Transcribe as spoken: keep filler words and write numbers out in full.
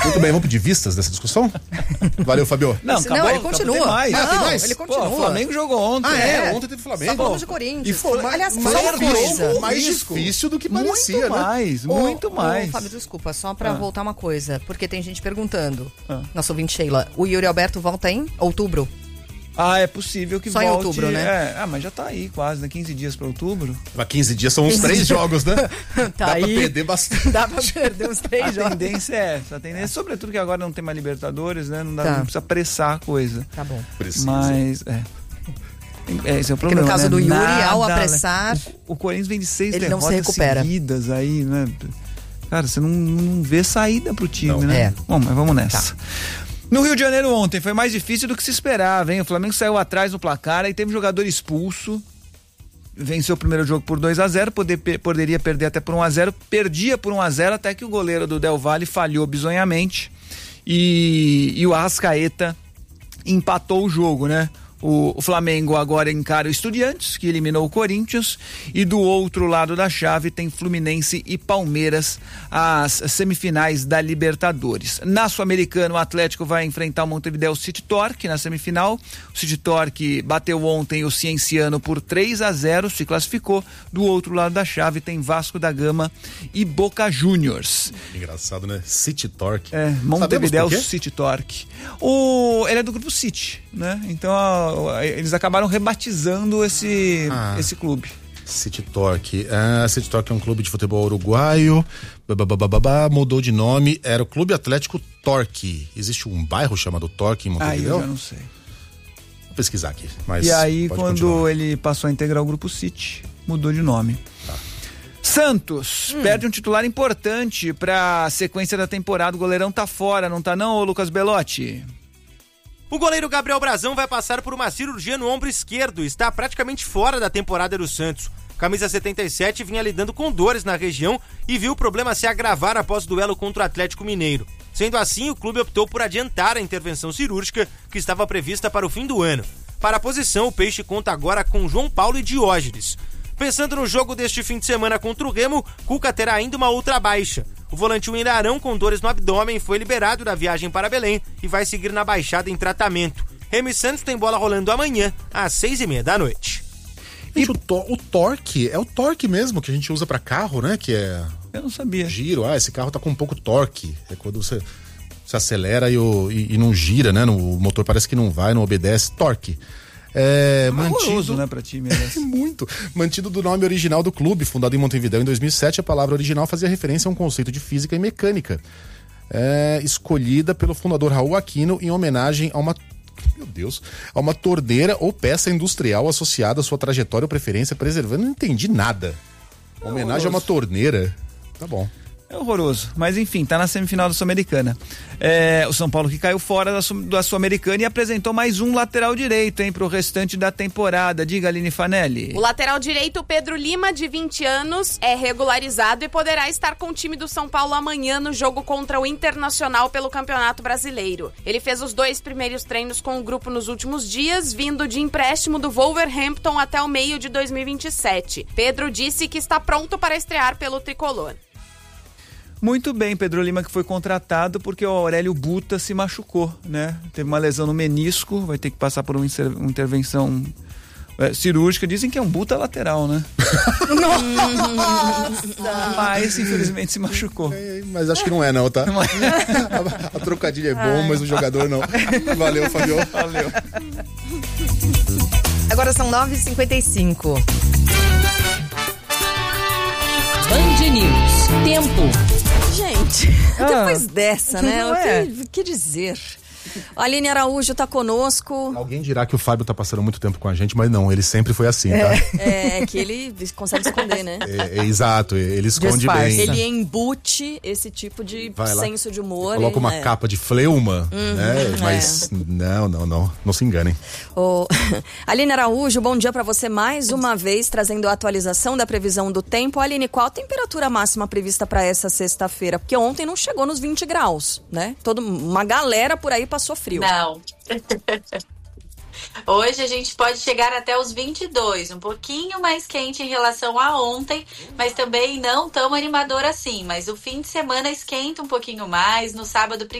Muito bem, vamos pedir vistas dessa discussão? Valeu, Fabio. Não, acabou, não ele continua. Acabou, tem mais. Não, tem mais? ele continua. Pô, o Flamengo jogou ontem. Ah, é? É. Ontem teve Flamengo. Só falamos de Corinthians. E foi, Aliás, mais, só uma mais, coisa. mais Risco. difícil do que Muito parecia, né? mais, Ô, muito ô, mais. Fábio, desculpa, só pra Ah. voltar uma coisa, porque tem gente perguntando. Ah. Nosso ouvinte Sheila, o Yuri Alberto volta em outubro? Ah, é possível que Só em volte. outubro, né? É, ah, mas já tá aí quase, né? quinze dias pra outubro. Mas quinze dias são uns três jogos, né? Tá Dá aí. pra perder bastante. Dá pra perder uns três A jogos. tendência é essa. A tendência, sobretudo que agora não tem mais Libertadores, né? Não, dá, Tá. não precisa apressar a coisa. Tá bom. Precisa. Mas, é. É, esse é o Porque problema, no caso né? do Yuri, Nada, ao né? apressar, O, o Corinthians vem de seis ele não se derrotas recupera. seguidas aí, né? Cara, você não, não vê saída pro time, Não. né? É. Bom, mas vamos nessa. No Rio de Janeiro ontem foi mais difícil do que se esperava, hein? O Flamengo saiu atrás no placar, aí teve um jogador expulso, venceu o primeiro jogo por dois a zero, poder, poderia perder até por um a zero, perdia por um a zero até que o goleiro do Del Valle falhou bizonhamente e, e o Arrascaeta empatou o jogo, né? O, o Flamengo agora encara o Estudiantes, que eliminou o Corinthians, e do outro lado da chave tem Fluminense e Palmeiras, as semifinais da Libertadores. Na Sul-Americana, o Atlético vai enfrentar o Montevideo City Torque na semifinal. O City Torque bateu ontem o Cienciano por três a zero, se classificou. Do outro lado da chave tem Vasco da Gama e Boca Juniors. Engraçado, né? City Torque. É, Sabemos Montevideo por quê? City Torque. O, ele é do grupo City, né? Então a, eles acabaram rebatizando esse, Ah. esse clube. City Torque. Ah, City Torque é um clube de futebol uruguaio. Bababababá, mudou de nome. Era o Clube Atlético Torque. Existe um bairro chamado Torque em Aí Montevideo? eu já não sei. Vou pesquisar aqui. Mas E aí, pode quando continuar. ele passou a integrar o grupo City, mudou de nome. Tá. Santos perde um titular importante pra sequência da temporada. O goleirão tá fora, não tá não, ô Lucas Belotti? O goleiro Gabriel Brazão vai passar por uma cirurgia no ombro esquerdo e está praticamente fora da temporada do Santos. Camisa setenta e sete vinha lidando com dores na região e viu o problema se agravar após o duelo contra o Atlético Mineiro. Sendo assim, o clube optou por adiantar a intervenção cirúrgica que estava prevista para o fim do ano. Para a posição, o Peixe conta agora com João Paulo e Diógenes. Pensando no jogo deste fim de semana contra o Remo, Cuca terá ainda uma outra baixa. O volante Willian Arão, com dores no abdômen, foi liberado da viagem para Belém e vai seguir na Baixada em tratamento. Remo e Santos tem bola rolando amanhã, às seis e meia da noite. Gente, o, to- o torque, é o torque mesmo que a gente usa pra carro, né? Que é Eu não sabia. giro. Ah, esse carro tá com um pouco torque. É quando você, você acelera e, o, e, e não gira, né? No, o motor parece que não vai, não obedece. Torque. É, Horroroso, mantido, né, pra time. Né? muito. Mantido do nome original do clube, fundado em Montevideo em dois mil e sete, a palavra original fazia referência a um conceito de física e mecânica. É, escolhida pelo fundador Raul Aquino em homenagem a uma, meu Deus, a uma torneira ou peça industrial associada à sua trajetória ou preferência, preservando. Não entendi nada. Homenagem a uma torneira. Tá bom. É horroroso, mas enfim, tá na semifinal da Sul-Americana. É, o São Paulo que caiu fora da, Sul- da Sul-Americana e apresentou mais um lateral direito, hein, pro restante da temporada. Diga, Aline Fanelli. O lateral direito, Pedro Lima, de vinte anos, é regularizado e poderá estar com o time do São Paulo amanhã no jogo contra o Internacional pelo Campeonato Brasileiro. Ele fez os dois primeiros treinos com o grupo nos últimos dias, vindo de empréstimo do Wolverhampton até o meio de dois mil e vinte e sete. Pedro disse que está pronto para estrear pelo tricolor. Muito bem, Pedro Lima, que foi contratado porque o Aurélio Buta se machucou, né? Teve uma lesão no menisco, vai ter que passar por uma, inser- uma intervenção é, cirúrgica. Dizem que é um Buta lateral, né? Nossa! Mas, infelizmente, se machucou. É, mas acho que não é não, tá? Não é. a, a trocadilha é bom, mas o jogador não. Valeu, Fabio. Valeu. Agora são nove e cinquenta e cinco. Band News. Tempo. Gente, Ah. depois dessa, né? Não O é? que, que dizer? A Aline Araújo tá conosco. Alguém dirá que o Fábio tá passando muito tempo com a gente, mas não, ele sempre foi assim, tá? É, que ele consegue esconder, né? É, é, exato, ele esconde Disfarça. bem. Ele embute esse tipo de Vai lá. senso de humor. Coloca e, uma né? capa de fleuma, né? é. Mas não, não, não. Não se enganem. Ô, Aline Araújo, bom dia pra você mais uma vez, trazendo a atualização da previsão do tempo. Aline, qual a temperatura máxima prevista pra essa sexta-feira? Porque ontem não chegou nos vinte graus, né? Todo, uma galera por aí passou frio. Não. Hoje a gente pode chegar até os vinte e dois, um pouquinho mais quente em relação a ontem, mas também não tão animador assim. Mas o fim de semana esquenta um pouquinho mais, no sábado